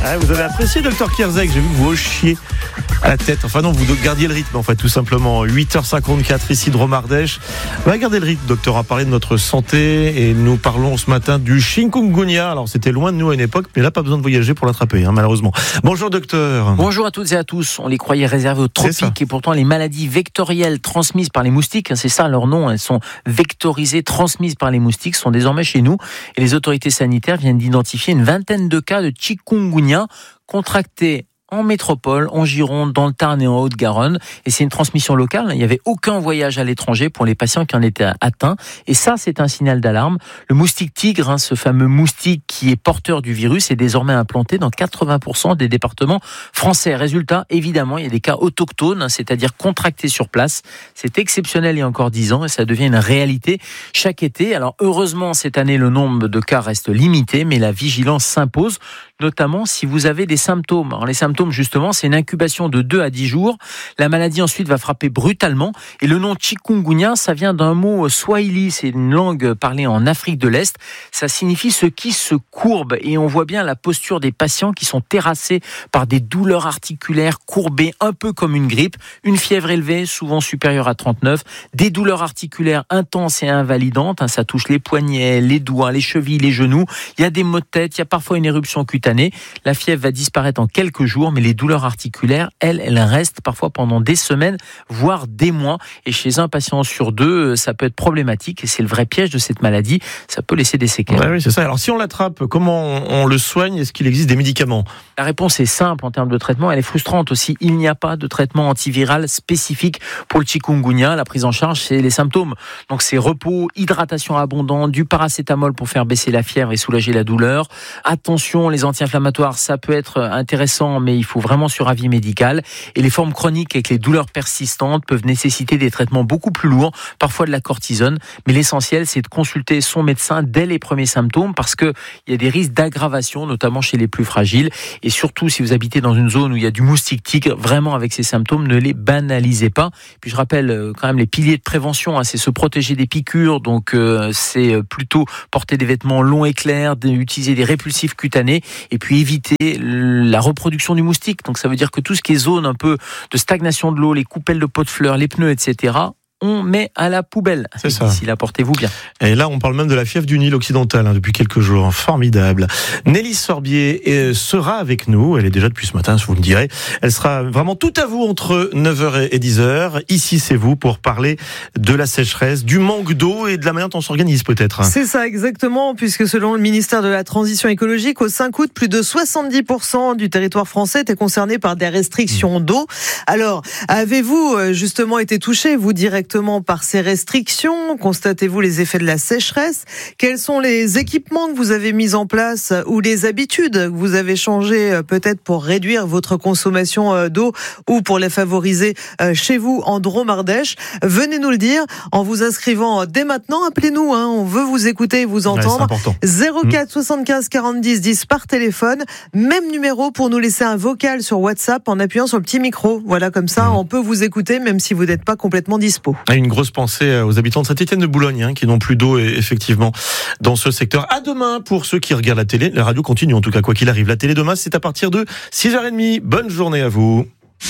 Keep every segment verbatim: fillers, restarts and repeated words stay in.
Ah, vous avez apprécié, docteur Kierzek. J'ai vu que vous hochiez à la tête. Enfin non, vous gardiez le rythme, en fait, tout simplement. huit heures cinquante-quatre, ici de Romardèche. On va garder le rythme, docteur, à parler de notre santé. Et nous parlons ce matin du chikungunya. Alors, c'était loin de nous à une époque, mais là, pas besoin de voyager pour l'attraper, hein, malheureusement. Bonjour, docteur. Bonjour à toutes et à tous. On les croyait réservés aux tropiques. Et pourtant, les maladies vectorielles transmises par les moustiques, c'est ça leur nom, elles sont vectorisées, transmises par les moustiques, sont désormais chez nous. Et les autorités sanitaires viennent d'identifier une vingtaine de cas de chikungunya contractés en métropole, en Gironde, dans le Tarn et en Haute-Garonne. Et c'est une transmission locale. Il n'y avait aucun voyage à l'étranger pour les patients qui en étaient atteints. Et ça, c'est un signal d'alarme. Le moustique tigre, hein, ce fameux moustique qui est porteur du virus, est désormais implanté dans quatre-vingts pour cent des départements français. Résultat, évidemment, il y a des cas autochtones, hein, c'est-à-dire contractés sur place. C'est exceptionnel il y a encore dix ans et ça devient une réalité chaque été. Alors, heureusement, cette année, le nombre de cas reste limité, mais la vigilance s'impose, notamment si vous avez des symptômes. Alors, les symptômes, justement, c'est une incubation de deux à dix jours. La maladie ensuite va frapper brutalement. Et le nom chikungunya, ça vient d'un mot swahili. C'est une langue parlée en Afrique de l'Est. Ça signifie ce qui se courbe. Et on voit bien la posture des patients qui sont terrassés par des douleurs articulaires courbées, un peu comme une grippe. Une fièvre élevée, souvent supérieure à trente-neuf. Des douleurs articulaires intenses et invalidantes. Ça touche les poignets, les doigts, les chevilles, les genoux. Il y a des maux de tête. Il y a parfois une éruption cutanée. La fièvre va disparaître en quelques jours, mais les douleurs articulaires, elles, elles restent parfois pendant des semaines, voire des mois. Et chez un patient sur deux, ça peut être problématique. Et c'est le vrai piège de cette maladie. Ça peut laisser des séquelles. Ouais, oui, c'est ça. Alors, si on l'attrape, comment on le soigne ? Est-ce qu'il existe des médicaments ? La réponse est simple en termes de traitement. Elle est frustrante aussi. Il n'y a pas de traitement antiviral spécifique pour le chikungunya. La prise en charge, c'est les symptômes. Donc, c'est repos, hydratation abondante, du paracétamol pour faire baisser la fièvre et soulager la douleur. Attention, les anti-inflammatoires, ça peut être intéressant, mais il faut vraiment sur avis médical. Et les formes chroniques avec les douleurs persistantes peuvent nécessiter des traitements beaucoup plus lourds, parfois de la cortisone. Mais l'essentiel, c'est de consulter son médecin dès les premiers symptômes parce qu'il y a des risques d'aggravation, notamment chez les plus fragiles. Et surtout, si vous habitez dans une zone où il y a du moustique tigre, vraiment avec ces symptômes, ne les banalisez pas. Puis je rappelle quand même les piliers de prévention, hein, c'est se protéger des piqûres, donc euh, c'est plutôt porter des vêtements longs et clairs, utiliser des répulsifs cutanés et puis éviter la reproduction du moustique. Donc ça veut dire que tout ce qui est zone un peu de stagnation de l'eau, les coupelles de pots de fleurs, les pneus, et cetera, on met à la poubelle. C'est ça. D'ici là, portez-vous bien. Et là, on parle même de la fièvre du Nil occidental hein, depuis quelques jours. Formidable. Nelly Sorbier sera avec nous. Elle est déjà depuis ce matin, vous me direz. Elle sera vraiment tout à vous entre neuf heures et dix heures. Ici, c'est vous pour parler de la sécheresse, du manque d'eau et de la manière dont on s'organise peut-être. C'est ça, exactement, puisque selon le ministère de la Transition écologique, au cinq août, plus de soixante-dix pour cent du territoire français était concerné par des restrictions d'eau. Alors, avez-vous justement été touché, vous directement, par ces restrictions? Constatez-vous les effets de la sécheresse? Quels sont les équipements que vous avez mis en place ou les habitudes que vous avez changées peut-être pour réduire votre consommation d'eau ou pour les favoriser chez vous en Dromardèche? Venez nous le dire en vous inscrivant dès maintenant. Appelez-nous, hein, on veut vous écouter et vous entendre. Ouais, zéro quatre soixante-quinze quarante dix dix par téléphone. Même numéro pour nous laisser un vocal sur WhatsApp en appuyant sur le petit micro. Voilà, comme ça, mmh. on peut vous écouter même si vous n'êtes pas complètement dispo. Une grosse pensée aux habitants de Saint-Étienne-de-Boulogne hein, qui n'ont plus d'eau effectivement dans ce secteur. À demain pour ceux qui regardent la télé. La radio continue en tout cas quoi qu'il arrive. La télé demain c'est à partir de six heures trente. Bonne journée à vous.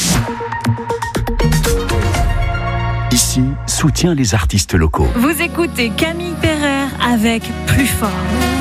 Ici, soutient les artistes locaux. Vous écoutez Camille Perrer avec Plus fort.